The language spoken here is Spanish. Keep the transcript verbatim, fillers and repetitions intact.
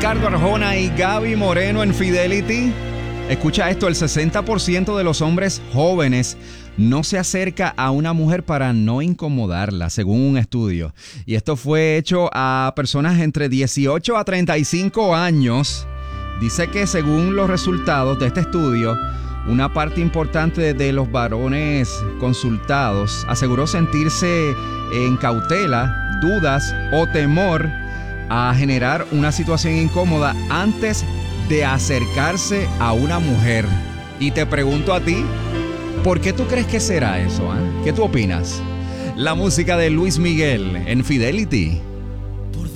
Ricardo Arjona y Gaby Moreno en Fidelity. Escucha esto, el sesenta por ciento de los hombres jóvenes no se acerca a una mujer para no incomodarla, según un estudio. Y esto fue hecho a personas entre dieciocho a treinta y cinco años. Dice que según los resultados de este estudio, una parte importante de los varones consultados aseguró sentirse en cautela, dudas o temor a generar una situación incómoda antes de acercarse a una mujer. Y te pregunto a ti, ¿por qué tú crees que será eso? ¿Eh? ¿Qué tú opinas? La música de Luis Miguel en Fidelity.